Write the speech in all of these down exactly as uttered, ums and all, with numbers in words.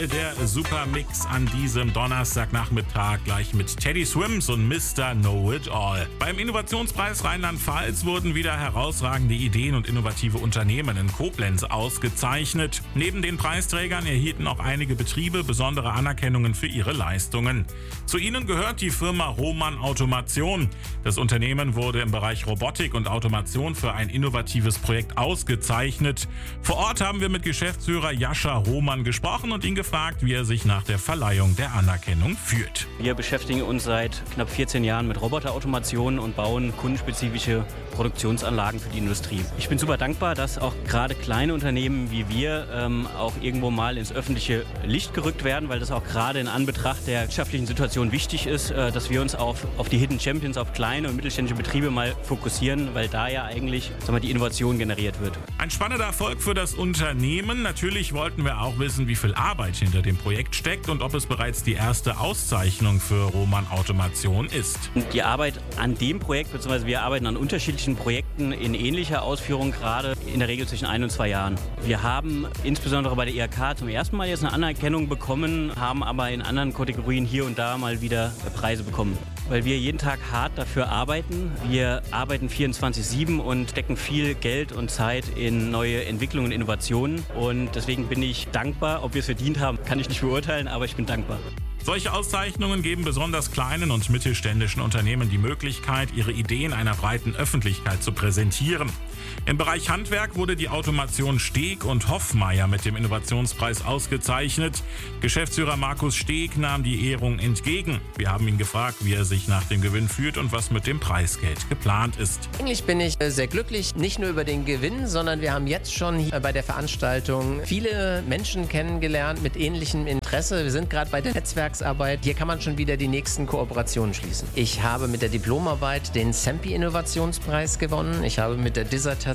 Der Supermix an diesem Donnerstagnachmittag gleich mit Teddy Swims und Mister Know-It-All. Beim Innovationspreis Rheinland-Pfalz wurden wieder herausragende Ideen und innovative Unternehmen in Koblenz ausgezeichnet. Neben den Preisträgern erhielten auch einige Betriebe besondere Anerkennungen für ihre Leistungen. Zu ihnen gehört die Firma Roman Automation. Das Unternehmen wurde im Bereich Robotik und Automation für ein innovatives Projekt ausgezeichnet. Vor Ort haben wir mit Geschäftsführer Jascha Roman gesprochen und ihn gefragt, wie er sich nach der Verleihung der Anerkennung fühlt. Wir beschäftigen uns seit knapp vierzehn Jahren mit Roboterautomation und bauen kundenspezifische Produktionsanlagen für die Industrie. Ich bin super dankbar, dass auch gerade kleine Unternehmen wie wir ähm, auch irgendwo mal ins öffentliche Licht gerückt werden, weil das auch gerade in Anbetracht der wirtschaftlichen Situation wichtig ist, äh, dass wir uns auf, auf die Hidden Champions, auf kleine und mittelständische Betriebe mal fokussieren, weil da ja eigentlich sagen wir, die Innovation generiert wird. Ein spannender Erfolg für das Unternehmen. Natürlich wollten wir auch wissen, wie viel Arbeit hinter dem Projekt steckt und ob es bereits die erste Auszeichnung für Roman Automation ist. Die Arbeit an dem Projekt, beziehungsweise wir arbeiten an unterschiedlichen Projekten in ähnlicher Ausführung, gerade in der Regel zwischen ein und zwei Jahren. Wir haben insbesondere bei der I H K zum ersten Mal jetzt eine Anerkennung bekommen, haben aber in anderen Kategorien hier und da mal wieder Preise bekommen. Weil wir jeden Tag hart dafür arbeiten. Wir arbeiten vierundzwanzig sieben und stecken viel Geld und Zeit in neue Entwicklungen und Innovationen. Und deswegen bin ich dankbar. Ob wir es verdient haben, kann ich nicht beurteilen, aber ich bin dankbar. Solche Auszeichnungen geben besonders kleinen und mittelständischen Unternehmen die Möglichkeit, ihre Ideen einer breiten Öffentlichkeit zu präsentieren. Im Bereich Handwerk wurde die Automation Steg und Hoffmeier mit dem Innovationspreis ausgezeichnet. Geschäftsführer Markus Steg nahm die Ehrung entgegen. Wir haben ihn gefragt, wie er sich nach dem Gewinn fühlt und was mit dem Preisgeld geplant ist. Eigentlich bin ich sehr glücklich, nicht nur über den Gewinn, sondern wir haben jetzt schon hier bei der Veranstaltung viele Menschen kennengelernt mit ähnlichem Interesse. Wir sind gerade bei der Netzwerksarbeit. Hier kann man schon wieder die nächsten Kooperationen schließen. Ich habe mit der Diplomarbeit den SEMPI-Innovationspreis gewonnen. Ich habe mit der Dissertation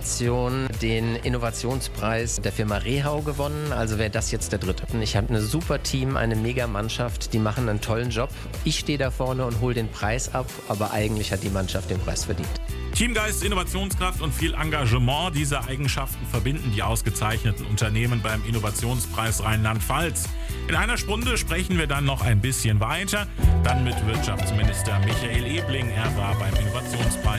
den Innovationspreis der Firma Rehau gewonnen. Also wäre das jetzt der dritte. Ich habe ein super Team, eine mega Mannschaft. Die machen einen tollen Job. Ich stehe da vorne und hole den Preis ab, aber eigentlich hat die Mannschaft den Preis verdient. Teamgeist, Innovationskraft und viel Engagement, diese Eigenschaften verbinden die ausgezeichneten Unternehmen beim Innovationspreis Rheinland-Pfalz. In einer Stunde sprechen wir dann noch ein bisschen weiter, dann mit Wirtschaftsminister Michael Ebling. Er war beim Innovationspreis